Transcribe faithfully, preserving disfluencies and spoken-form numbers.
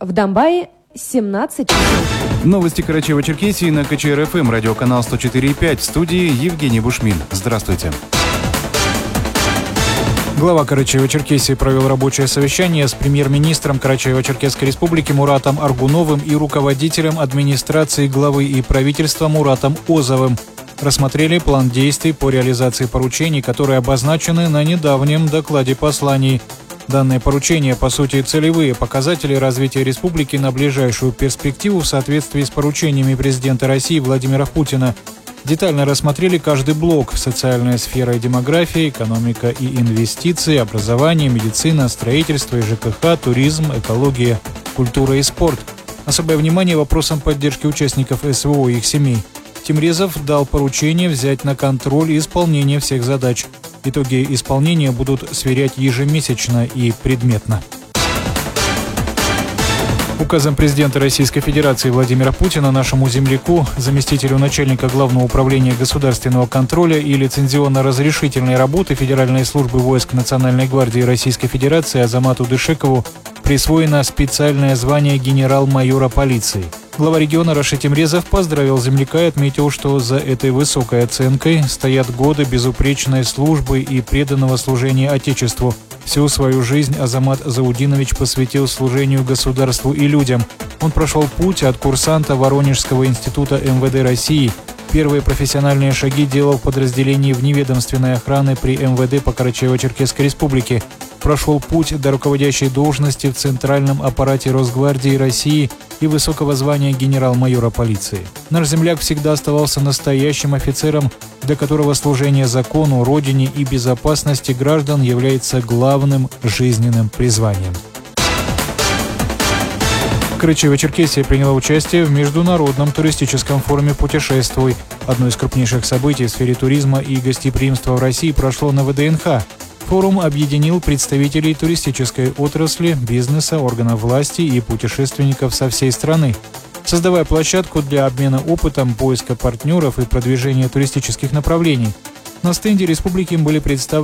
В Домбае семнадцать часов. Новости Карачаево-Черкесии на ка че эр эф эм, радиоканал сто четыре и пять. В студии Евгений Бушмин. Здравствуйте. Глава Карачаево-Черкесии провел рабочее совещание с премьер-министром Карачаево-Черкесской республики Муратом Аргуновым и руководителем администрации главы и правительства Муратом Озовым. Рассмотрели план действий по реализации поручений, которые обозначены на недавнем докладе посланий. Данные поручения, по сути, целевые показатели развития республики на ближайшую перспективу в соответствии с поручениями президента России Владимира Путина. Детально рассмотрели каждый блок: социальная сфера и демография, экономика и инвестиции, образование, медицина, строительство и жэ ка ха, туризм, экология, культура и спорт. Особое внимание вопросам поддержки участников эс вэ о и их семей. Тимрезов дал поручение взять на контроль исполнение всех задач. Итоги исполнения будут сверять ежемесячно и предметно. Указом президента Российской Федерации Владимира Путина нашему земляку, заместителю начальника Главного управления государственного контроля и лицензионно-разрешительной работы Федеральной службы войск Национальной гвардии Российской Федерации Азамату Дышекову присвоено специальное звание генерал-майора полиции. Глава региона Рашид Тимрезов поздравил земляка и отметил, что за этой высокой оценкой стоят годы безупречной службы и преданного служения Отечеству. Всю свою жизнь Азамат Заудинович посвятил служению государству и людям. Он прошел путь от курсанта Воронежского института эм вэ дэ России. Первые профессиональные шаги делал в подразделении вневедомственной охраны при эм вэ дэ по Карачаево-Черкесской республике. Прошел путь до руководящей должности в Центральном аппарате Росгвардии России и высокого звания генерал-майора полиции. Наш земляк всегда оставался настоящим офицером, для которого служение закону, родине и безопасности граждан является главным жизненным призванием. Карачаево-Черкесия приняла участие в Международном туристическом форуме «Путешествуй». Одно из крупнейших событий в сфере туризма и гостеприимства в России прошло на вэ дэ эн ха. Форум объединил представителей туристической отрасли, бизнеса, органов власти и путешественников со всей страны, создавая площадку для обмена опытом, поиска партнеров и продвижения туристических направлений. На стенде республики были представлены